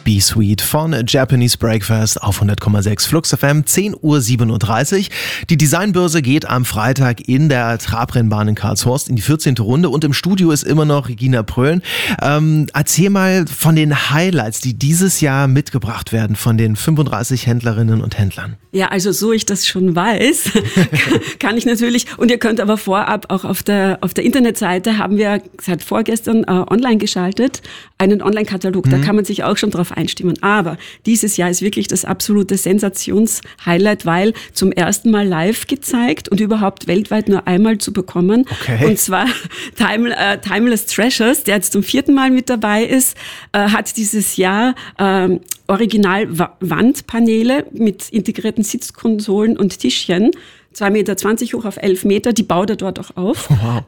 Be Sweet von Japanese Breakfast auf 100,6 Flux FM, 10.37 Uhr. Die Designbörse geht am Freitag in der Trabrennbahn in Karlshorst in die 14. Runde und im Studio ist immer noch Regina Pröhln. Erzähl mal von den Highlights, die dieses Jahr mitgebracht werden von den 35 Händlerinnen und Händlern. Ja, also so ich das schon weiß, kann ich natürlich, und ihr könnt aber vorab auch auf der Internetseite haben wir seit vorgestern online geschaltet, einen Online-Katalog, da kann man sich auch schon drauf einstimmen. Aber dieses Jahr ist wirklich das absolute Sensations-Highlight, weil zum ersten Mal live gezeigt und überhaupt weltweit nur einmal zu bekommen. Okay. Und zwar Timeless Treasures, der jetzt zum 4. Mal mit dabei ist, hat dieses Jahr Original-Wandpaneele mit integrierten Sitzkonsolen und Tischchen. 2,20 Meter hoch auf 11 Meter, die baut er dort auch auf. Wow.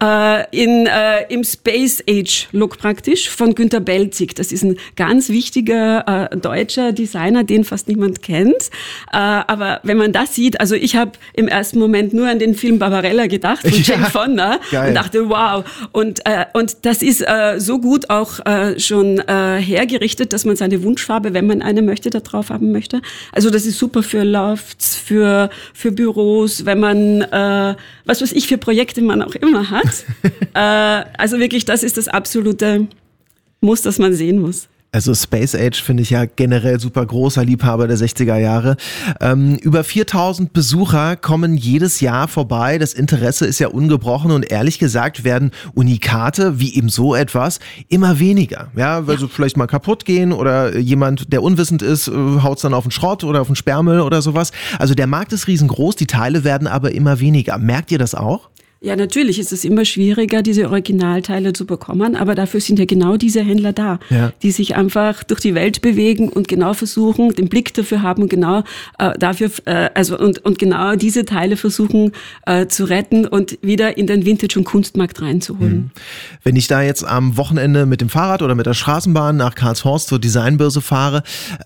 Im Space Age Look praktisch von Günter Belzig. Das ist ein ganz wichtiger deutscher Designer, den fast niemand kennt. Aber wenn man das sieht, also ich habe im ersten Moment nur an den Film Barbarella gedacht von Jane Fonda und dachte, wow. Und das ist so gut auch schon hergerichtet, dass man seine Wunschfarbe, wenn man eine möchte, da drauf haben möchte. Also das ist super für Lofts, für Büros, wenn man, was weiß ich, für Projekte man auch immer hat. Also wirklich, das ist das absolute Muss, das man sehen muss. Also Space Age finde ich ja generell super großer Liebhaber der 60er Jahre. Über 4000 Besucher kommen jedes Jahr vorbei. Das Interesse ist ja ungebrochen und ehrlich gesagt werden Unikate wie eben so etwas immer weniger. Ja, weil sie vielleicht mal kaputt gehen oder jemand, der unwissend ist, haut's dann auf den Schrott oder auf den Sperrmüll oder sowas. Also der Markt ist riesengroß, die Teile werden aber immer weniger. Merkt ihr das auch? Ja, natürlich ist es immer schwieriger, diese Originalteile zu bekommen, aber dafür sind ja genau diese Händler da, die sich einfach durch die Welt bewegen und genau versuchen, den Blick dafür haben, genau dafür, und genau diese Teile versuchen zu retten und wieder in den Vintage- und Kunstmarkt reinzuholen. Wenn ich da jetzt am Wochenende mit dem Fahrrad oder mit der Straßenbahn nach Karlshorst zur Designbörse fahre,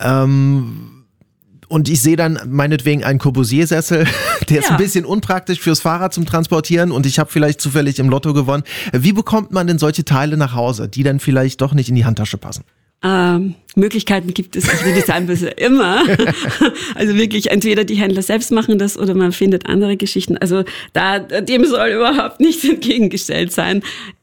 und ich sehe dann meinetwegen einen Corbusier-Sessel, der ist ein bisschen unpraktisch fürs Fahrrad zum Transportieren und ich habe vielleicht zufällig im Lotto gewonnen. Wie bekommt man denn solche Teile nach Hause, die dann vielleicht doch nicht in die Handtasche passen? Möglichkeiten gibt es auf der Designbörse immer. Also wirklich, entweder die Händler selbst machen das oder man findet andere Geschichten. Also dem soll überhaupt nichts entgegengestellt sein.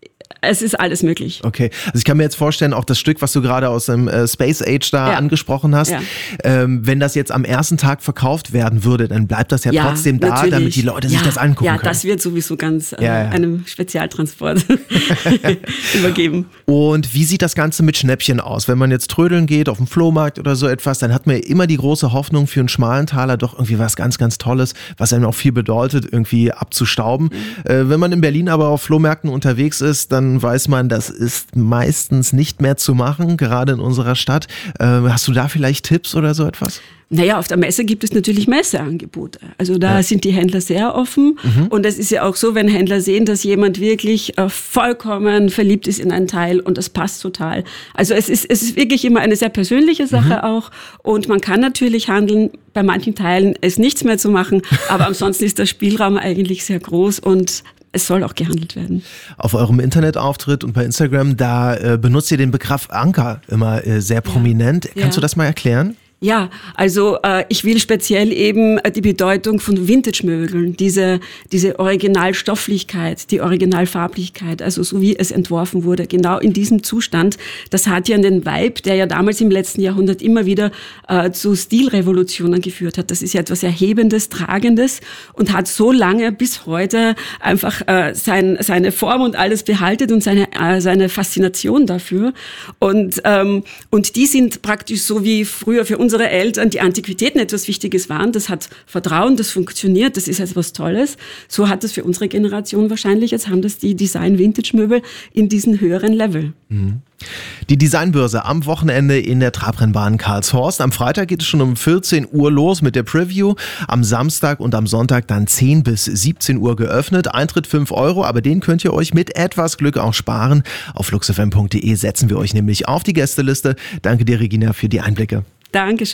Es ist alles möglich. Okay, also ich kann mir jetzt vorstellen, auch das Stück, was du gerade aus dem Space Age da angesprochen hast, wenn das jetzt am ersten Tag verkauft werden würde, dann bleibt das ja trotzdem da, natürlich, damit die Leute sich das angucken können. Ja, das wird sowieso ganz einem Spezialtransport übergeben. Und wie sieht das Ganze mit Schnäppchen aus? Wenn man jetzt trödeln geht auf dem Flohmarkt oder so etwas, dann hat man immer die große Hoffnung für einen schmalen Taler doch irgendwie was ganz, ganz Tolles, was einem auch viel bedeutet, irgendwie abzustauben. Wenn man in Berlin aber auf Flohmärkten unterwegs ist, dann weiß man, das ist meistens nicht mehr zu machen, gerade in unserer Stadt. Hast du da vielleicht Tipps oder so etwas? Naja, auf der Messe gibt es natürlich Messeangebote. Also da sind die Händler sehr offen. Und es ist ja auch so, wenn Händler sehen, dass jemand wirklich vollkommen verliebt ist in ein Teil und das passt total. Also es ist wirklich immer eine sehr persönliche Sache auch. Und man kann natürlich handeln. Bei manchen Teilen ist nichts mehr zu machen. Aber ansonsten ist der Spielraum eigentlich sehr groß und es soll auch gehandelt werden. Auf eurem Internetauftritt und bei Instagram, da benutzt ihr den Begriff Anker immer sehr prominent. Kannst du das mal erklären? Ja, also ich will speziell eben die Bedeutung von Vintage-Möbeln, diese Originalstofflichkeit, die Originalfarblichkeit, also so wie es entworfen wurde, genau in diesem Zustand. Das hat ja den Vibe, der ja damals im letzten Jahrhundert immer wieder zu Stilrevolutionen geführt hat. Das ist ja etwas Erhebendes, Tragendes und hat so lange bis heute einfach seine Form und alles behalten und seine Faszination dafür. Und die sind praktisch so wie früher für unsere Eltern die Antiquitäten etwas Wichtiges waren. Das hat Vertrauen, das funktioniert, das ist etwas Tolles. So hat es für unsere Generation wahrscheinlich, jetzt haben das die Design-Vintage-Möbel in diesen höheren Level. Die Designbörse am Wochenende in der Trabrennbahn Karlshorst. Am Freitag geht es schon um 14 Uhr los mit der Preview. Am Samstag und am Sonntag dann 10 bis 17 Uhr geöffnet. Eintritt 5 €, aber den könnt ihr euch mit etwas Glück auch sparen. Auf fluxfm.de setzen wir euch nämlich auf die Gästeliste. Danke dir, Regina, für die Einblicke. Danke.